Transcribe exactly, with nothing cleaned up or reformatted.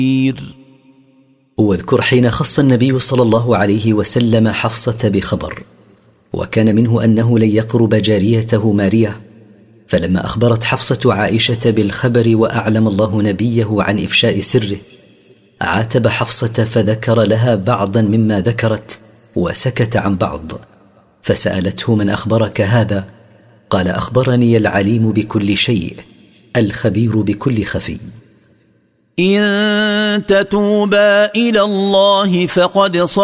واذكر حين خص النبي صلى الله عليه وسلم حفصة بخبر، وكان منه أنه لن يقرب جاريته ماريا، فلما أخبرت حفصة عائشة بالخبر وأعلم الله نبيه عن إفشاء سره، عاتب حفصة فذكر لها بعضا مما ذكرت وسكت عن بعض، فسألته: من أخبرك هذا؟ قال: أخبرني العليم بكل شيء الخبير بكل خفي. إن تتوبا إلى الله فقد